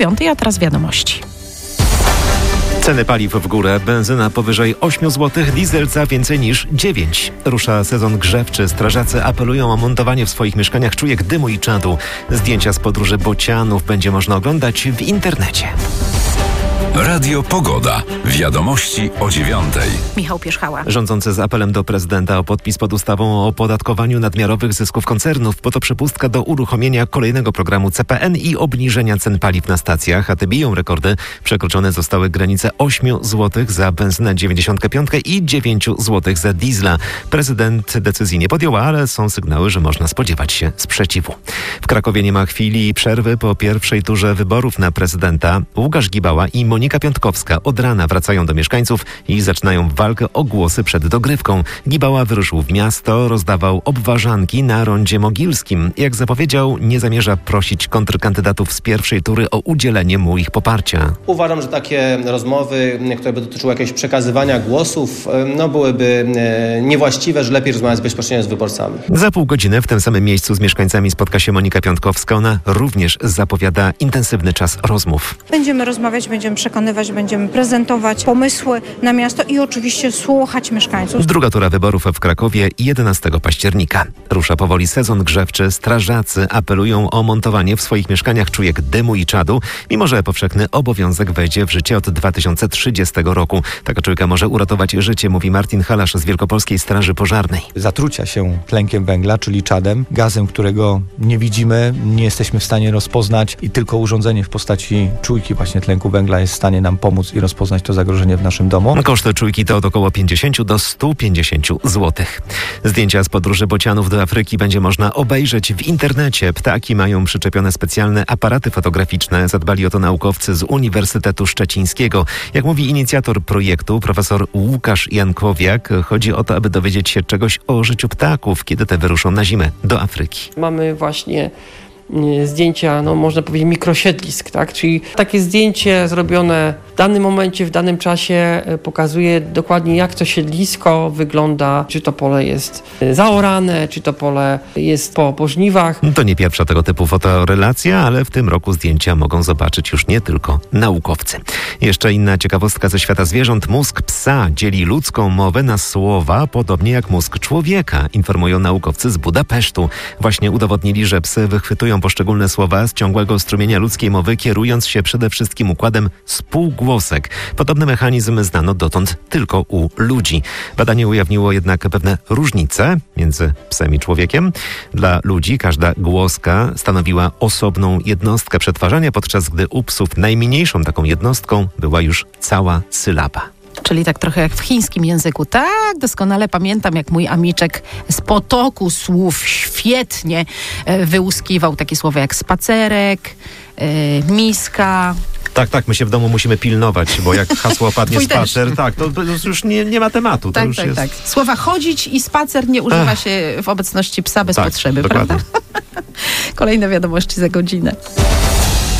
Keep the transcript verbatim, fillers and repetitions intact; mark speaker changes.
Speaker 1: piątej, a teraz wiadomości.
Speaker 2: Ceny paliw w górę, benzyna powyżej osiem złotych, diesel za więcej niż dziewięć. Rusza sezon grzewczy. Strażacy apelują o montowanie w swoich mieszkaniach czujek dymu i czadu. Zdjęcia z podróży bocianów będzie można oglądać w internecie.
Speaker 3: Radio Pogoda. Wiadomości o dziewiątej.
Speaker 1: Michał Pierzchała.
Speaker 2: Rządzący z apelem do prezydenta o podpis pod ustawą o opodatkowaniu nadmiarowych zysków koncernów. Po to przepustka do uruchomienia kolejnego programu C P N i obniżenia cen paliw na stacjach, a te biją rekordy. Przekroczone zostały granice osiem złotych za benzynę dziewięćdziesiąt pięć i dziewięć złotych za diesla. Prezydent decyzji nie podjął, ale są sygnały, że można spodziewać się sprzeciwu. W Krakowie nie ma chwili przerwy po pierwszej turze wyborów na prezydenta. Łukasz Gibała i Monika Piątkowska od rana wracają do mieszkańców i zaczynają walkę o głosy przed dogrywką. Gibała wyruszył w miasto, rozdawał obwarzanki na rondzie mogilskim. Jak zapowiedział, nie zamierza prosić kontrkandydatów z pierwszej tury o udzielenie mu ich poparcia.
Speaker 4: Uważam, że takie rozmowy, które by dotyczyły jakiegoś przekazywania głosów, no byłyby niewłaściwe, że lepiej rozmawiać bezpośrednio z wyborcami.
Speaker 2: Za pół godziny w tym samym miejscu z mieszkańcami spotka się Monika Piątkowska. Ona również zapowiada intensywny czas rozmów.
Speaker 5: Będziemy rozmawiać, będziemy przekonywać, będziemy prezentować pomysły na miasto i oczywiście słuchać mieszkańców.
Speaker 2: Druga tura wyborów w Krakowie jedenastego października. Rusza powoli sezon grzewczy. Strażacy apelują o montowanie w swoich mieszkaniach czujek dymu i czadu, mimo że powszechny obowiązek wejdzie w życie od dwa tysiące trzydziestego roku. Taka czujka może uratować życie, mówi Martin Halasz z Wielkopolskiej Straży Pożarnej.
Speaker 6: Zatrucia się tlenkiem węgla, czyli czadem, gazem, którego nie widzimy, nie jesteśmy w stanie rozpoznać i tylko urządzenie w postaci czujki właśnie tlenku węgla jest w stanie nam pomóc i rozpoznać to zagrożenie w naszym domu.
Speaker 2: Koszty czujki to od około pięćdziesiąt do stu pięćdziesięciu złotych. Zdjęcia z podróży bocianów do Afryki będzie można obejrzeć w internecie. Ptaki mają przyczepione specjalne aparaty fotograficzne. Zadbali o to naukowcy z Uniwersytetu Szczecińskiego. Jak mówi inicjator projektu, profesor Łukasz Jankowiak, chodzi o to, aby dowiedzieć się czegoś o życiu ptaków, kiedy te wyruszą na zimę do Afryki.
Speaker 7: Mamy właśnie zdjęcia, no można powiedzieć, mikrosiedlisk, tak? Czyli takie zdjęcie zrobione w danym momencie, w danym czasie pokazuje dokładnie, jak to siedlisko wygląda, czy to pole jest zaorane, czy to pole jest po, po żniwach.
Speaker 2: To nie pierwsza tego typu fotorelacja, ale w tym roku zdjęcia mogą zobaczyć już nie tylko naukowcy. Jeszcze inna ciekawostka ze świata zwierząt. Mózg psa dzieli ludzką mowę na słowa, podobnie jak mózg człowieka, informują naukowcy z Budapesztu. Właśnie udowodnili, że psy wychwytują poszczególne słowa z ciągłego strumienia ludzkiej mowy, kierując się przede wszystkim układem spółgłosek. Podobny mechanizm znano dotąd tylko u ludzi. Badanie ujawniło jednak pewne różnice między psem i człowiekiem. Dla ludzi każda głoska stanowiła osobną jednostkę przetwarzania, podczas gdy u psów najmniejszą taką jednostką była już cała sylaba.
Speaker 1: Czyli tak trochę jak w chińskim języku. Tak, doskonale pamiętam, jak mój amiczek z potoku słów świetnie e, wyłuskiwał takie słowa jak spacerek, e, miska.
Speaker 2: Tak, tak, my się w domu musimy pilnować, bo jak hasło padnie spacer, tak, to już nie, nie ma tematu. To
Speaker 1: tak,
Speaker 2: już
Speaker 1: tak,
Speaker 2: jest...
Speaker 1: tak. Słowa chodzić i spacer nie używa Ech. się w obecności psa bez
Speaker 2: tak,
Speaker 1: potrzeby,
Speaker 2: dokładnie.
Speaker 1: prawda? Kolejne wiadomości za godzinę.